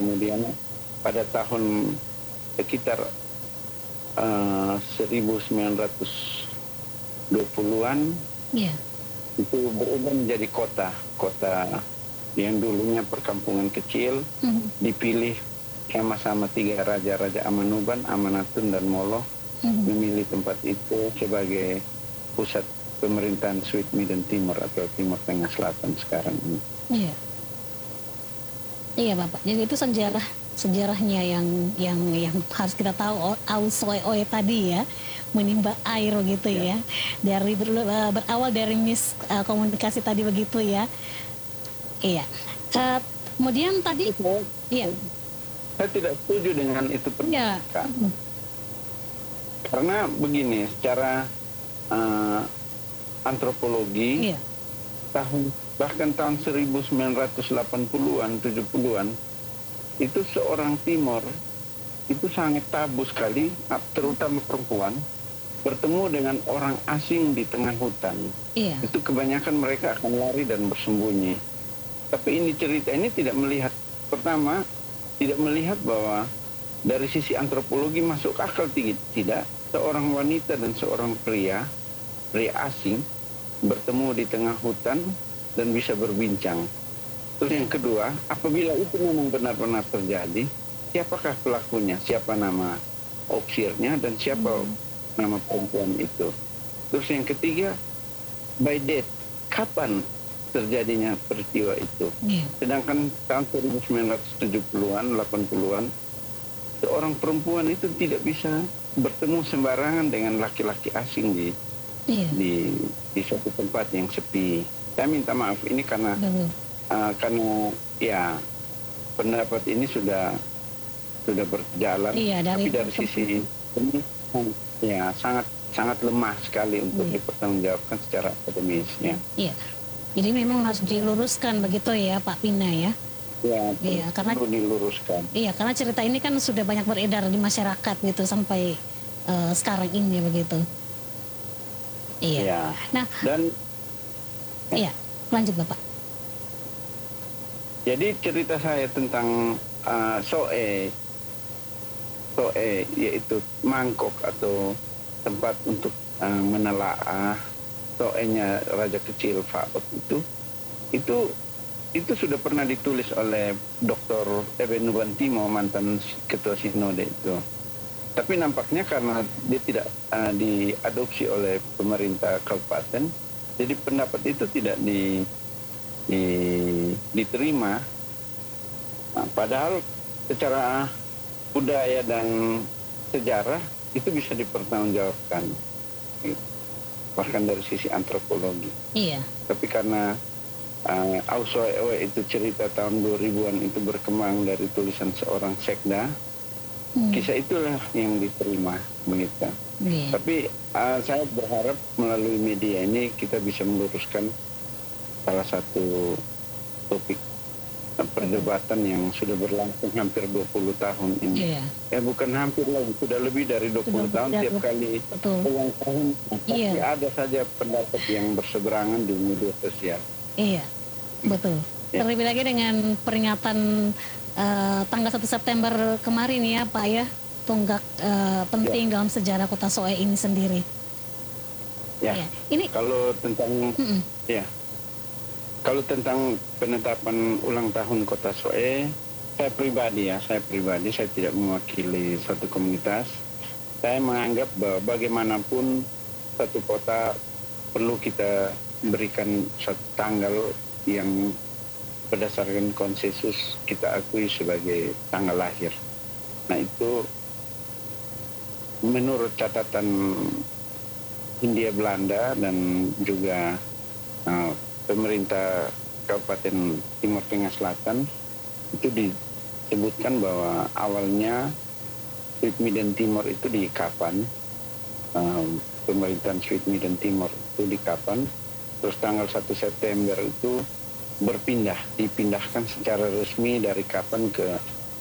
kemudian pada tahun sekitar 1920-an Iya. itu berubah menjadi kota yang dulunya perkampungan kecil, dipilih sama-sama 3 raja Amanuban, Amanatun, dan Moloch memilih tempat itu sebagai pusat pemerintahan Sweet Midden Timur atau Timur Tengah Selatan sekarang ini. Iya. Iya Bapak. Jadi itu sejarahnya yang harus kita tahu. Ausoe tadi ya, menimba air gitu ya. Dari berawal dari komunikasi tadi begitu ya. Iya. Kemudian tadi, iya. Saya tidak setuju dengan itu pernyataan. Karena begini, secara antropologi, bahkan tahun 1980-an, 70-an, itu seorang Timor itu sangat tabu sekali, terutama perempuan, bertemu dengan orang asing di tengah hutan. Itu kebanyakan mereka akan lari dan bersembunyi. Tapi ini cerita ini tidak melihat, pertama, tidak melihat bahwa dari sisi antropologi masuk akal tidak, seorang wanita dan seorang pria asing bertemu di tengah hutan dan bisa berbincang. Terus yang kedua, apabila itu memang benar-benar terjadi, siapakah pelakunya, siapa nama opsirnya, dan siapa nama perempuan itu. Terus yang ketiga, by date, kapan terjadinya peristiwa itu. Sedangkan tahun 1970-an, 80-an, seorang perempuan itu tidak bisa bertemu sembarangan dengan laki-laki asing di suatu tempat yang sepi. Saya minta maaf ini karena ya pendapat ini sudah berjalan, tapi dari sisi ini ya sangat lemah sekali untuk dipertanggungjawabkan secara akademisnya. Iya. Jadi memang harus diluruskan begitu ya Pak Pina ya. Ya, karena perlu diluruskan. Iya, karena cerita ini kan sudah banyak beredar di masyarakat gitu sampai sekarang ini begitu. Iya. Ya. Nah, dan iya, lanjut Bapak. Jadi cerita saya tentang Soe yaitu mangkok atau tempat untuk menelaah Soe-nya Raja Kecil Faot itu sudah pernah ditulis oleh Dr. Eben Nubantimo, mantan ketua sinode itu. Tapi nampaknya karena dia tidak diadopsi oleh pemerintah kabupaten, jadi pendapat itu tidak diterima. Nah, padahal secara budaya dan sejarah itu bisa dipertanggungjawabkan, bahkan dari sisi antropologi. Iya. Tapi karena Ausoe itu cerita tahun 2000-an itu berkembang dari tulisan seorang sekda, kisah itulah yang diterima begitu. Tapi saya berharap melalui media ini kita bisa meluruskan salah satu topik perdebatan yang sudah berlangsung hampir 20 tahun ini. Bukan hampir lagi, sudah lebih dari 20 tahun. Tiap kali ulang tahun pasti ada saja pendapat yang berseberangan di media sosial. Iya, betul. Terlebih lagi dengan peringatan tanggal 1 September kemarin ya Pak ya, tonggak penting dalam sejarah Kota Soe ini sendiri. Ya. Ini kalau tentang kalau tentang penetapan ulang tahun Kota Soe, saya pribadi saya tidak mewakili suatu komunitas. Saya menganggap bahwa bagaimanapun satu kota perlu kita berikan satu tanggal yang berdasarkan konsensus kita akui sebagai tanggal lahir. Nah itu menurut catatan Hindia Belanda dan juga pemerintah Kabupaten Timur Tengah Selatan itu disebutkan bahwa awalnya Sweet Midden Timur itu di Kapan, pemerintahan Sweet Midden Timur itu di Kapan, terus tanggal 1 September itu dipindahkan secara resmi dari Kapan ke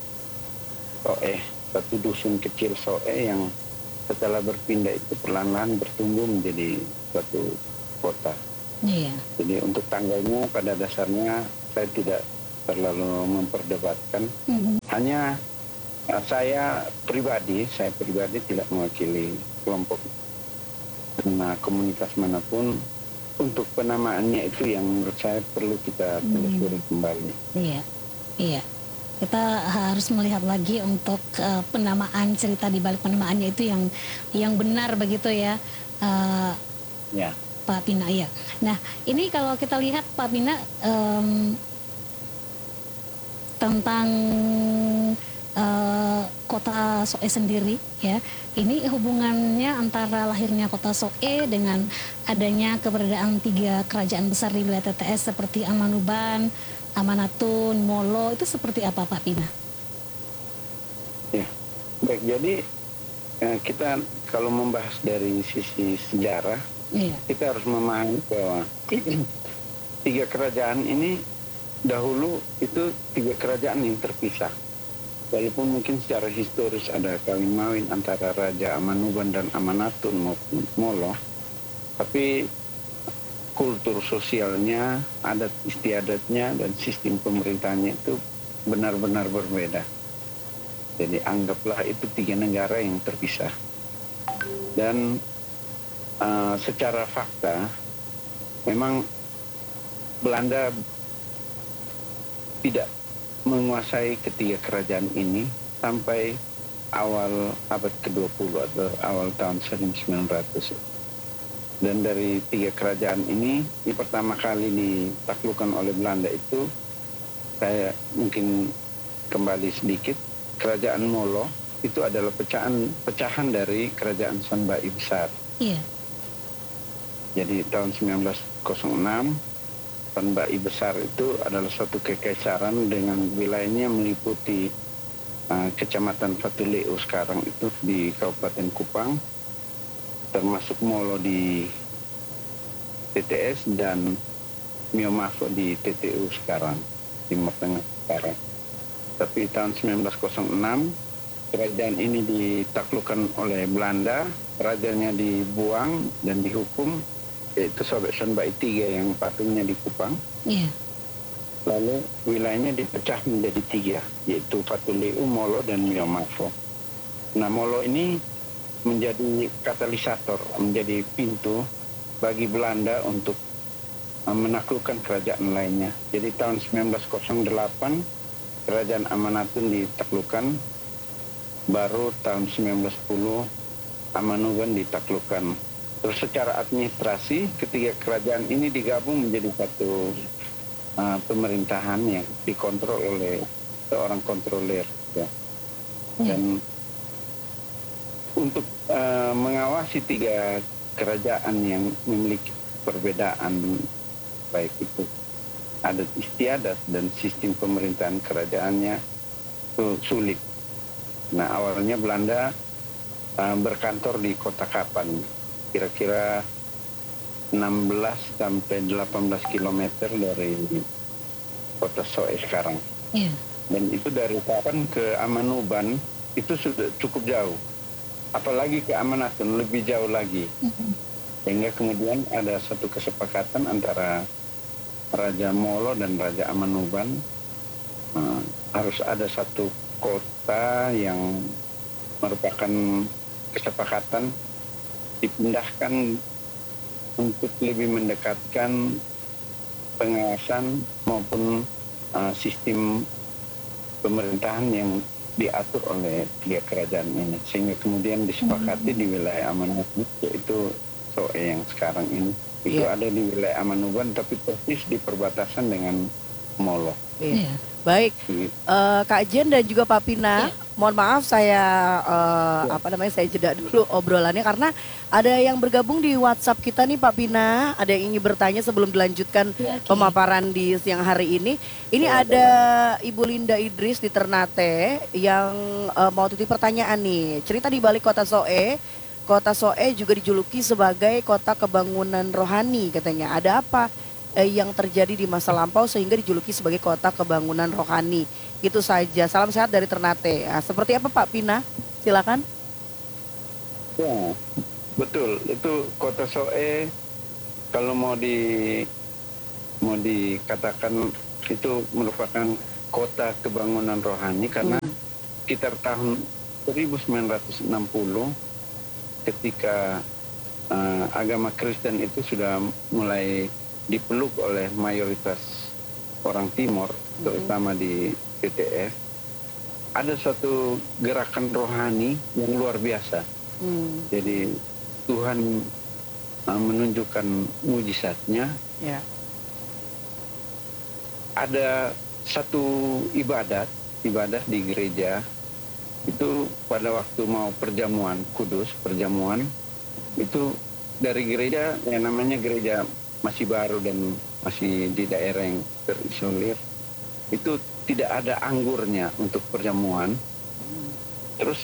Soe, satu dusun kecil Soe yang setelah berpindah itu perlahan-lahan bertumbuh menjadi suatu kota. Jadi untuk tanggalnya pada dasarnya saya tidak terlalu memperdebatkan. Mhm. Hanya saya pribadi tidak mewakili kelompok komunitas manapun. Untuk penamaannya itu yang menurut saya perlu kita telusuri kembali. Iya, iya. Kita harus melihat lagi untuk penamaan, cerita di balik penamaannya itu yang benar begitu ya, Ya, Pak Pina ya. Nah, ini kalau kita lihat Pak Pina tentang kota Soe sendiri ya, ini hubungannya antara lahirnya kota Soe dengan adanya keberadaan 3 kerajaan besar di wilayah TTS seperti Amanuban, Amanatun, Molo, itu seperti apa Pak Pina? ya. Baik, jadi kita kalau membahas dari sisi sejarah, Iya, kita harus memahami bahwa 3 kerajaan ini dahulu itu 3 kerajaan yang terpisah. Walaupun mungkin secara historis ada kawin mawin antara Raja Amanuban dan Amanatun maupun Molo, tapi kultur sosialnya, adat istiadatnya, dan sistem pemerintahannya itu benar-benar berbeda. Jadi anggaplah itu 3 negara yang terpisah. Dan secara fakta, memang Belanda tidak menguasai ketiga kerajaan ini sampai awal abad ke-20 atau awal tahun 1900. Dan dari 3 kerajaan ini pertama kali ditaklukkan oleh Belanda itu, saya mungkin kembali sedikit, kerajaan Molo itu adalah pecahan dari kerajaan Sonbai besar. iya, Jadi tahun 1906 Sonbai besar itu adalah suatu kekaisaran dengan wilayahnya meliputi kecamatan Fatuleu sekarang itu di Kabupaten Kupang, termasuk Molo di TTS dan Miomafo di TTU sekarang, Timur Tengah sekarang. Tapi tahun 1906 kerajaan ini ditaklukkan oleh Belanda, rajanya dibuang dan dihukum, yaitu Sobek Sonbai III yang patungnya di Kupang. iya, Lalu wilayahnya dipecah menjadi 3, yaitu Fatuleu, Molo, dan Miomafo. Nah, Molo ini menjadi katalisator, menjadi pintu bagi Belanda untuk menaklukkan kerajaan lainnya. Jadi tahun 1908 kerajaan Amanatun ditaklukkan, baru tahun 1910 Amanuban ditaklukkan. Terus secara administrasi ketiga kerajaan ini digabung menjadi satu pemerintahan yang dikontrol oleh seorang kontroler. Ya. Dan untuk mengawasi 3 kerajaan yang memiliki perbedaan, baik itu adat istiadat dan sistem pemerintahan kerajaannya, itu sulit. Nah, awalnya Belanda berkantor di kota Kapan, kira-kira 16 sampai 18 kilometer dari kota Soe sekarang. iya, Dan itu dari Kapan ke Amanuban itu sudah cukup jauh. Apalagi ke Amanatun lebih jauh lagi. Sehingga kemudian ada satu kesepakatan antara Raja Molo dan Raja Amanuban, harus ada satu kota yang merupakan kesepakatan dipindahkan untuk lebih mendekatkan pengawasan maupun sistem pemerintahan yang diatur oleh 3 kerajaan ini, sehingga kemudian disepakati di wilayah Amanatun, yaitu Soe yang sekarang ini. Itu ada di wilayah Amanuban tapi persis di perbatasan dengan Molo. iya. Baik, Kak Jen dan juga Pak Pina, mohon maaf saya saya jeda dulu obrolannya karena ada yang bergabung di WhatsApp kita nih Pak Pina, ada yang ingin bertanya sebelum dilanjutkan pemaparan di siang hari ini. Ini ada Ibu Linda Idris di Ternate yang mau titip pertanyaan nih. Cerita di balik kota Soe. Kota Soe juga dijuluki sebagai kota kebangunan rohani katanya. Ada apa yang terjadi di masa lampau sehingga dijuluki sebagai kota kebangunan rohani? Gitu saja. Salam sehat dari Ternate. Nah, seperti apa Pak Pina? Silakan. Ya, betul. Itu kota Soe kalau mau dikatakan itu merupakan kota kebangunan rohani karena sekitar tahun 1960 ketika agama Kristen itu sudah mulai dipeluk oleh mayoritas orang Timor, terutama di PTF, ada suatu gerakan rohani yang luar biasa. Jadi Tuhan menunjukkan mujizatnya. Ya. Ada satu ibadat di gereja itu pada waktu mau perjamuan kudus, itu dari gereja yang namanya gereja masih baru dan masih di daerah yang terisolir, itu tidak ada anggurnya untuk perjamuan. Terus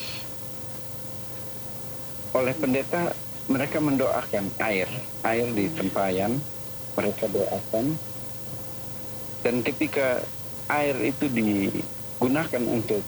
oleh pendeta mereka mendoakan air di tempayan, mereka doakan, dan ketika air itu digunakan untuk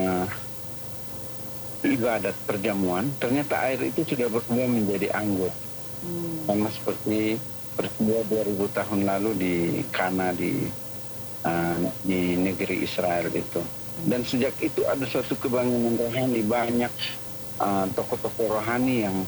ibadat perjamuan, ternyata air itu sudah berubah menjadi anggur. Sama seperti peristiwa 2000 tahun lalu di Kana di negeri Israel itu. Dan sejak itu ada suatu kebangunan rohani, banyak tokoh-tokoh rohani yang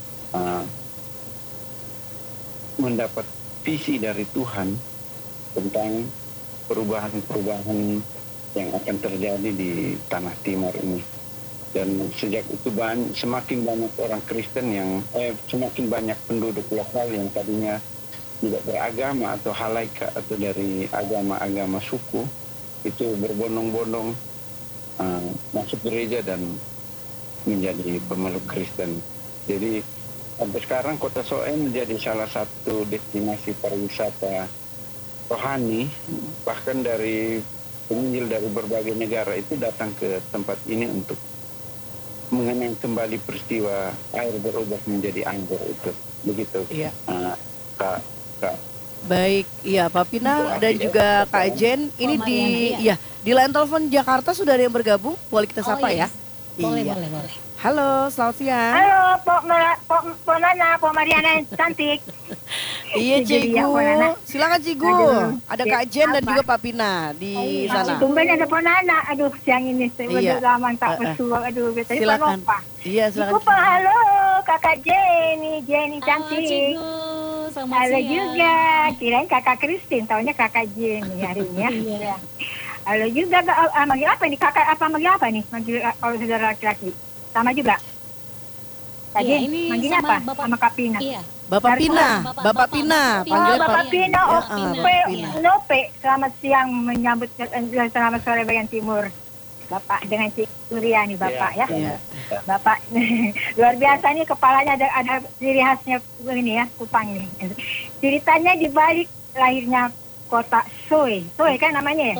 mendapat visi dari Tuhan tentang perubahan-perubahan yang akan terjadi di tanah Timor ini. Dan sejak itu semakin banyak orang Kristen semakin banyak penduduk lokal yang tadinya tidak beragama atau halaika atau dari agama-agama suku itu berbondong-bondong masuk gereja dan menjadi pemeluk Kristen. Jadi sampai sekarang kota Soe menjadi salah satu destinasi pariwisata rohani, bahkan dari penginjil dari berbagai negara itu datang ke tempat ini untuk mengenang kembali peristiwa air berubah menjadi anggur itu. Begitu. Iya. Kak. Baik, iya Pak Pina dan juga Kak Jen, ini di Mariana, di line telepon Jakarta sudah ada yang bergabung, boleh kita sapa ya? Boleh. Halo, selamat siang. Halo, Pok Nana, Pok Mariana yang cantik. Iya Jadi, Cigu, Pok Nana. silakan Cigu. Aduh, Ada Kak Jen dan apa? juga Pak Pina di sana. Tumben ada Pok Nana. Aduh, siang ini saya Iya. udah lama tak bersuara. Aduh, biasanya Pak Silakan. lupa. Iya, silakan. Ibu halo, Kakak Jenny cantik. Cigu, selamat Halo siang. juga, kirain Kakak Christine, taunya Kakak Jenny hari ini ya. Iya. Ya. Halo juga, manggil apa nih? Kakak apa manggil apa nih? Manggil kalau saudara laki-laki. Sama juga. Tadi Iya, ini manggilnya sama apa? Bapak- Sama Kak Pina. Iya. Bapak Pina, Bapak Pina, panggil Bapak Pina, Pina. Nope, selamat siang menyambut selamat sore bagian timur. Bapak dengan Cik Surya nih Bapak ya. Iya. Bapak luar biasa nih kepalanya ada ciri khasnya ini ya, kupang nih. Ceritanya di balik lahirnya kota Soe kan namanya ya?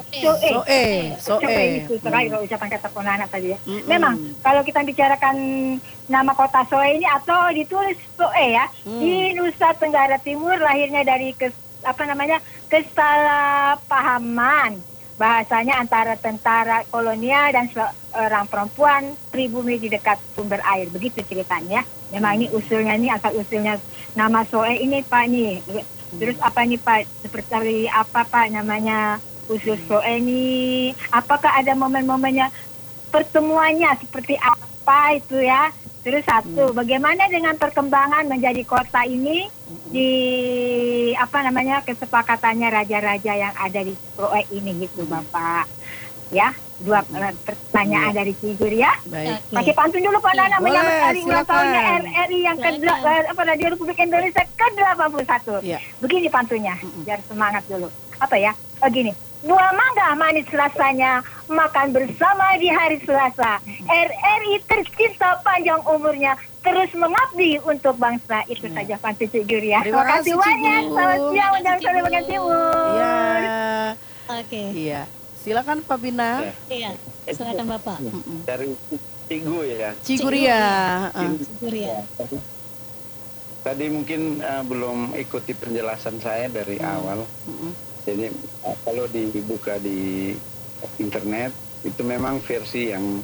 Soe itu terakhir ucapan kata Ponana tadi ya. Memang kalau kita bicarakan nama kota Soe ini atau ditulis Soe ya, di Nusa Tenggara Timur lahirnya dari kesalahpahaman bahasanya antara tentara kolonial dan seorang perempuan pribumi di dekat sumber air. Begitu ceritanya. Memang ini usulnya nih, asal usulnya nama Soe ini Pak nih. Terus apa nih Pak, seperti apa Pak namanya usul Soe ini? Apakah ada momen-momennya pertemuannya seperti apa itu ya? Terus satu, bagaimana dengan perkembangan menjadi kota ini di kesepakatannya raja-raja yang ada di Soe ini gitu Bapak. Ya, dua pertanyaan dari Cigur ya. Baik. Pakai pantun dulu Pak Nana Boleh, menyambut hari ulang silakan. tahunnya RRI yang Radio Republik Indonesia ke-81. Iya. Begini pantunnya, biar semangat dulu. Apa ya? Begini. Buah mangga manis rasanya, makan bersama di hari Selasa. RRI tercinta panjang umurnya, terus mengabdi untuk bangsa. Itu saja pantun Cigur ya. Terima kasih, banyak. Cigur. Selamat siang Terima dan kasih, sore Cigur. bagian timur. Iya. Oke. Iya. Silakan Pak Pina. Iya. Silakan Bapak. Dari Cigu ya. Ciguria. Surya. Tadi mungkin belum ikuti penjelasan saya dari awal. Jadi kalau dibuka di internet itu memang versi yang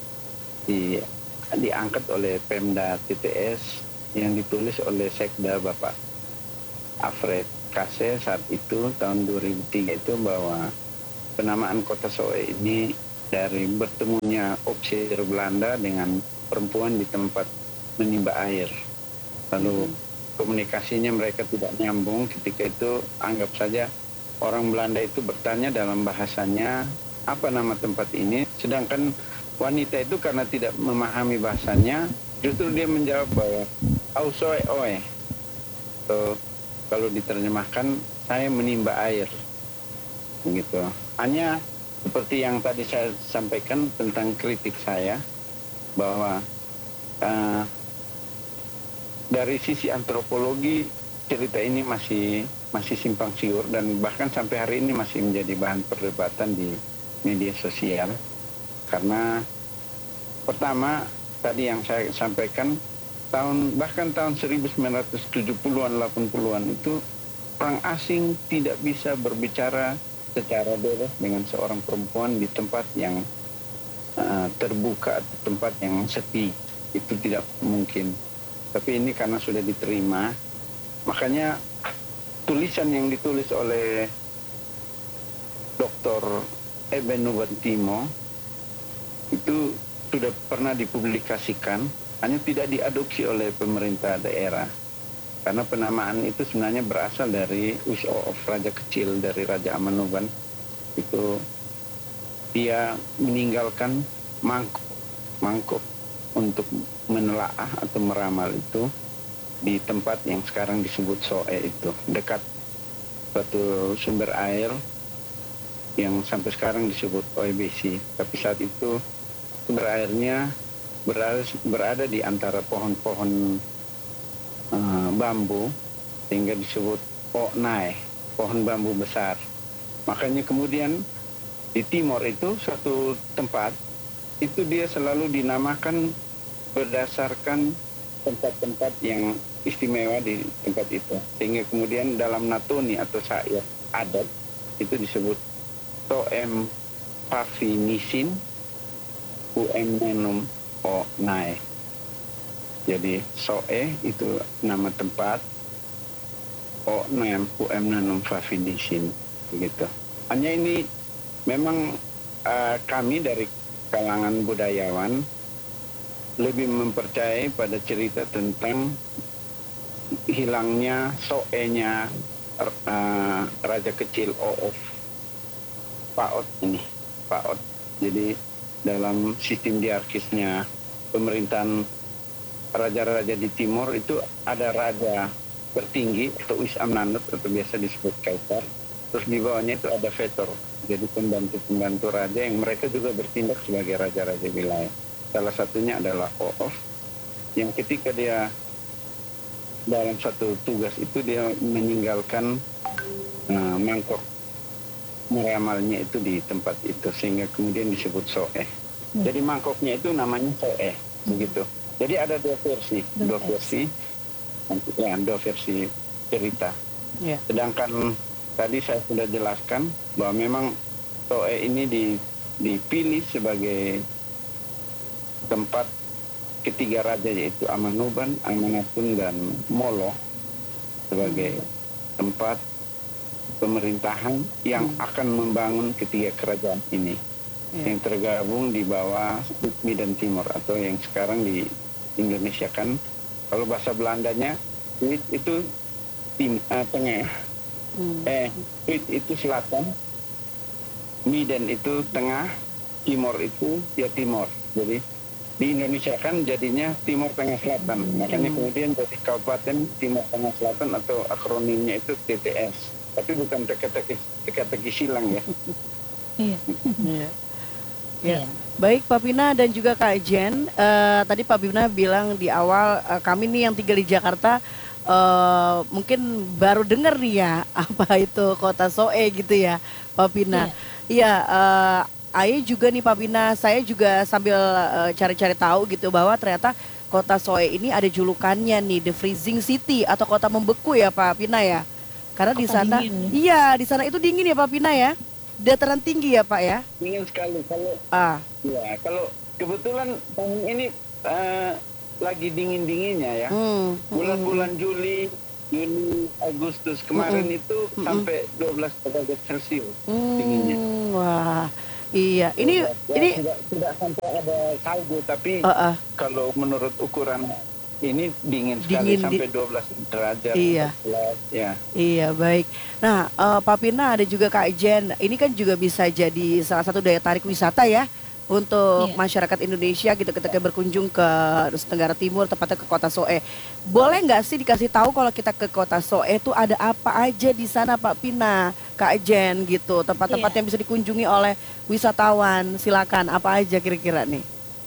diangkat oleh Pemda TTS yang ditulis oleh Sekda Bapak Alfred Kase saat itu tahun 2003 itu bahwa penamaan kota Soe ini dari bertemunya opsir Belanda dengan perempuan di tempat menimba air. Lalu komunikasinya mereka tidak nyambung. Ketika itu anggap saja orang Belanda itu bertanya dalam bahasanya apa nama tempat ini, sedangkan wanita itu karena tidak memahami bahasanya justru dia menjawab bahwa Ausoe Oe. So, kalau diterjemahkan saya menimba air begitu. Hanya seperti yang tadi saya sampaikan tentang kritik saya bahwa dari sisi antropologi cerita ini masih simpang siur dan bahkan sampai hari ini masih menjadi bahan perdebatan di media sosial. Karena pertama tadi yang saya sampaikan bahkan tahun 1970-an 80-an itu orang asing tidak bisa berbicara secara bebas dengan seorang perempuan di tempat yang terbuka atau tempat yang sepi. Itu tidak mungkin. Tapi ini karena sudah diterima, makanya tulisan yang ditulis oleh Dr. Eben Nubantimo itu sudah pernah dipublikasikan, hanya tidak diadopsi oleh pemerintah daerah. Karena penamaan itu sebenarnya berasal dari Usof, raja kecil dari Raja Amanoban. Itu dia meninggalkan mangkuk untuk menelaah atau meramal itu di tempat yang sekarang disebut Soe itu, dekat suatu sumber air yang sampai sekarang disebut OEBC. Tapi saat itu sumber airnya berada di antara pohon-pohon bambu sehingga disebut Oknai, pohon bambu besar. Makanya kemudian di timur itu suatu tempat itu dia selalu dinamakan berdasarkan tempat-tempat yang istimewa di tempat itu. Sehingga kemudian dalam natuni atau syair adat itu disebut Toem Pavinisin Uemnenum Oknai. Jadi Soe itu nama tempat, Oknai Uemnenum Pavinisin begitu. Hanya ini memang kami dari kalangan budayawan lebih mempercayai pada cerita tentang hilangnya Soe-nya raja kecil Oof Paot ini, Paot. Jadi dalam sistem hierarkisnya pemerintahan raja-raja di timur itu ada raja tertinggi atau Usamnanut atau biasa disebut kaisar. Terus di bawahnya itu ada vetor, jadi pembantu-pembantu raja yang mereka juga bertindak sebagai raja-raja wilayah. Salah satunya adalah Oof, yang ketika dia dalam satu tugas itu dia meninggalkan mangkok meramalnya itu di tempat itu sehingga kemudian disebut Soe. Jadi mangkoknya itu namanya Soe begitu. Jadi ada dua versi cerita. Yeah. Sedangkan tadi saya sudah jelaskan bahwa memang Soe ini dipilih sebagai tempat ketiga raja yaitu Amanoban, Amanatun dan Molo sebagai tempat pemerintahan yang akan membangun ketiga kerajaan ini yang tergabung di bawah Sukmi dan Timur atau yang sekarang di Indonesia kan kalau bahasa Belandanya Tweed itu tengah, Tweed itu selatan, Miden itu tengah, Timor itu ya Timor. Jadi di Indonesia kan jadinya Timur Tengah Selatan, makanya kemudian jadi Kabupaten Timur Tengah Selatan atau akronimnya itu TTS. Tapi bukan teka-teki silang ya. Iya. Ya. Baik Pak Pina dan juga Kak Jen, tadi Pak Pina bilang di awal kami nih yang tinggal di Jakarta mungkin baru dengar nih ya apa itu kota Soe gitu ya Pak Pina. Iya, Aye juga nih Pak Pina, saya juga sambil cari-cari tahu gitu bahwa ternyata kota Soe ini ada julukannya nih The Freezing City atau kota membeku ya Pak Pina ya. Karena di sana, iya di sana itu dingin ya Pak Pina ya, dataran tinggi ya Pak ya. Dingin sekali kalau ya kalau kebetulan tahun ini lagi dingin-dinginnya ya. Bulan-bulan Juli Juli, Agustus kemarin itu sampai 12 derajat Celcius dinginnya. Wah, iya. Ini Tidak sampai ada salju, tapi kalau menurut ukuran ini dingin sekali, Dingin sampai 12 derajat. Iya. 14, ya. Iya, baik. Nah, Pak Pina ada juga Kak Jen. Ini kan juga bisa jadi salah satu daya tarik wisata ya untuk Iya. masyarakat Indonesia gitu ketika berkunjung ke Nusa Tenggara Timur, tepatnya ke Kota Soe. Boleh nggak sih dikasih tahu kalau kita ke Kota Soe itu ada apa aja di sana, Pak Pina, Kak Jen gitu, tempat-tempat Iya. yang bisa dikunjungi oleh wisatawan. Silakan, apa aja kira-kira nih?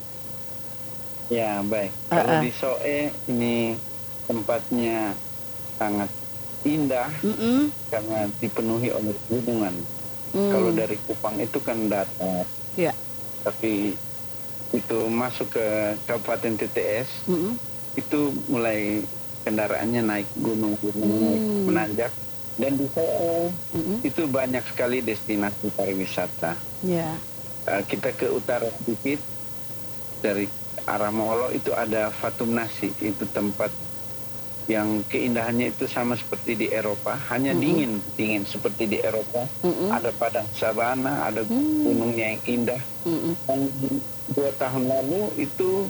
Ya, baik. Kalau di Soe ini tempatnya sangat indah Mm-mm. karena dipenuhi oleh gunungan. Kalau dari Kupang itu kan datar, Iya. tapi itu masuk ke Kabupaten TTS, itu mulai kendaraannya naik gunung-gunung, naik menanjak. Dan di Soe itu banyak sekali destinasi pariwisata. Iya. Kita ke utara sedikit, dari arah Molo itu ada Fatum Nasi, itu tempat yang keindahannya itu sama seperti di Eropa, hanya dingin seperti di Eropa. Ada padang sabana, ada gunungnya yang indah. Dan 2 tahun lalu itu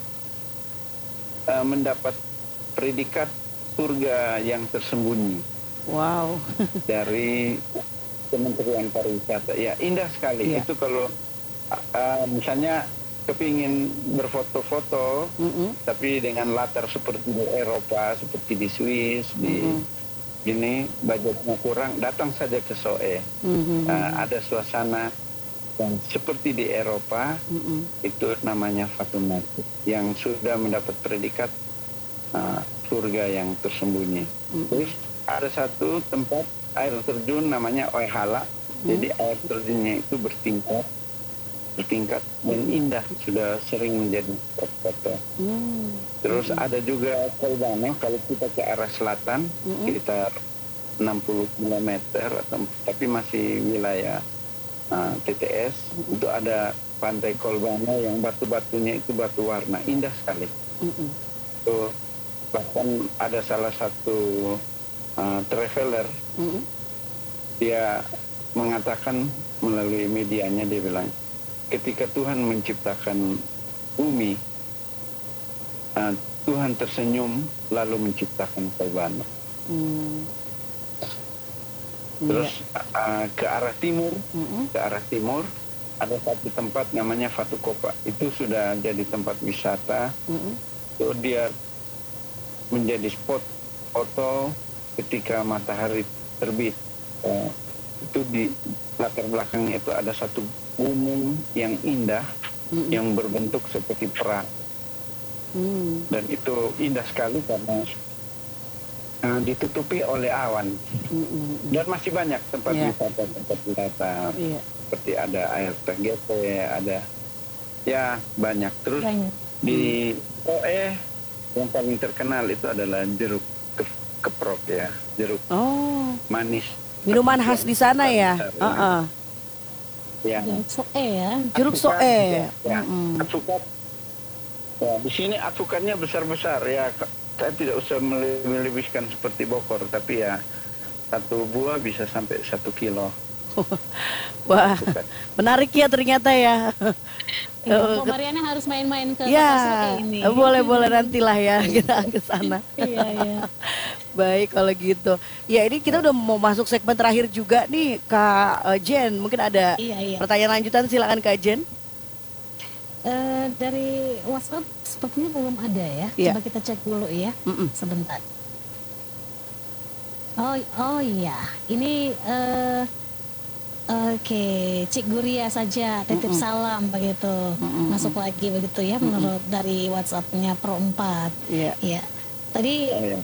mendapat predikat surga yang tersembunyi Wow. dari Kementerian Pariwisata. Ya, indah sekali. Iya. Itu kalau misalnya kepingin berfoto-foto, tapi dengan latar seperti di Eropa, seperti di Swiss, di ini budgetnya kurang, datang saja ke Soe. Ada suasana yang seperti di Eropa, itu namanya Fatum Nasi, yang sudah mendapat predikat surga yang tersembunyi. Terus ada satu tempat air terjun namanya Oehala, jadi air terjunnya itu bertingkat dan indah, sudah sering menjadi spot foto. Terus ada juga Kolbano, kalau kita ke arah selatan sekitar 60 km, tapi masih wilayah TTS, itu ada pantai Kolbano yang batu-batunya itu batu warna, indah sekali. Itu bahkan ada salah satu traveler, dia mengatakan melalui medianya, dia bilang, ketika Tuhan menciptakan bumi, Tuhan tersenyum lalu menciptakan Kolbano. Terus ke arah timur, ada satu tempat namanya Fatukopa. Itu sudah jadi tempat wisata. Itu dia menjadi spot foto ketika matahari terbit. Itu di latar belakangnya itu ada satu gunung yang indah, yang berbentuk seperti perak. Dan itu indah sekali karena ditutupi oleh awan. Dan masih banyak tempat wisata seperti ada air tergete, ada ya banyak. Terus di Soe yang paling terkenal itu adalah jeruk keprok ya, jeruk manis. Minuman khas di sana ya. Ya. Jeruk Soe ya. Jeruk Soe. Ya. Alpukat. Ya, di sini alpukatnya besar-besar ya. Saya tidak usah melebihkan seperti Bogor, tapi ya satu buah bisa sampai 1 kilo. Wah, menarik ya ternyata ya. Mbak Mariana harus main-main ke Ya, Kota Soe ini. boleh nantilah ya kita ke sana. Iya. Baik kalau gitu. Ya ini kita udah mau masuk segmen terakhir juga nih Kak Jen. Mungkin ada pertanyaan lanjutan, silakan Kak Jen. Dari WhatsApp sepertinya belum ada ya. Coba kita cek dulu ya. Sebentar. Oh iya, ini oke, Cik Guria saja titip salam begitu. Masuk lagi begitu ya menurut dari WhatsApp-nya Pro 4. Iya. Tadi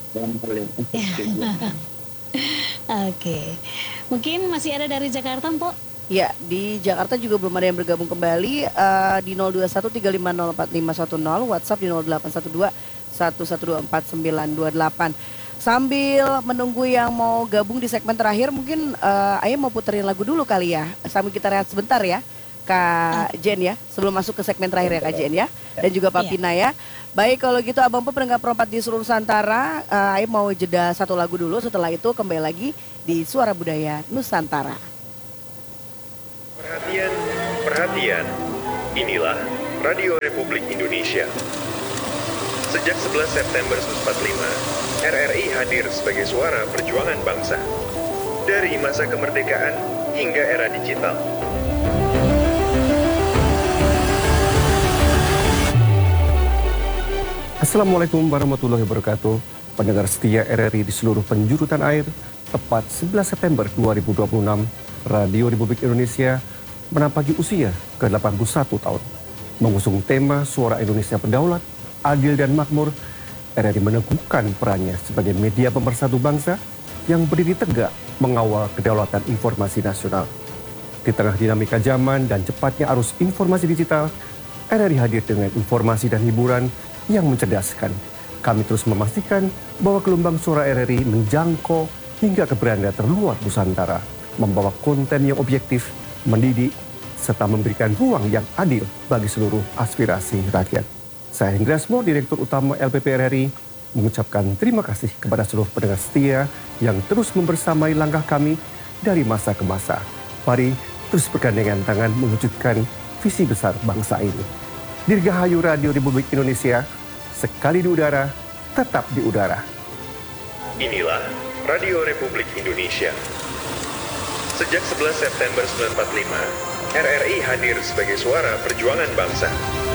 Oke. Mungkin masih ada dari Jakarta, Mpok? Ya, di Jakarta juga belum ada yang bergabung kembali di 0213504510, WhatsApp di 081211249928. Sambil menunggu yang mau gabung di segmen terakhir, mungkin Ayah mau puterin lagu dulu kali ya, sambil kita rehat sebentar ya. Kak Jen ya, sebelum masuk ke segmen terakhir ya Kak Jen ya, dan juga Pak Iya. Pina ya. Baik, kalau gitu Abang Po pendengar perempat di seluruh Nusantara, Aib mau jeda satu lagu dulu, setelah itu kembali lagi di Suara Budaya Nusantara. Perhatian, perhatian. Inilah Radio Republik Indonesia. Sejak 11 September 1945, RRI hadir sebagai suara perjuangan bangsa. Dari masa kemerdekaan hingga era digital. Assalamualaikum warahmatullahi wabarakatuh. Pendengar setia RRI di seluruh penjuru tanah air, tepat 11 September 2026, Radio Republik Indonesia menampaki usia ke-81 tahun. Mengusung tema Suara Indonesia Berdaulat, Adil dan Makmur, RRI meneguhkan perannya sebagai media pemersatu bangsa yang berdiri tegak mengawal kedaulatan informasi nasional. Di tengah dinamika zaman dan cepatnya arus informasi digital, RRI hadir dengan informasi dan hiburan yang mencerdaskan. Kami terus memastikan bahwa gelombang suara RRI menjangkau hingga ke beranda terluar Nusantara, membawa konten yang objektif, mendidik, serta memberikan ruang yang adil bagi seluruh aspirasi rakyat. Saya Hendra Asmo, Direktur Utama LPP RRI, mengucapkan terima kasih kepada seluruh pendengar setia yang terus membersamai langkah kami dari masa ke masa. Mari terus bergandengan tangan mewujudkan visi besar bangsa ini. Dirgahayu Radio Republik Indonesia, sekali di udara, tetap di udara. Inilah Radio Republik Indonesia. Sejak 11 September 1945, RRI hadir sebagai suara perjuangan bangsa.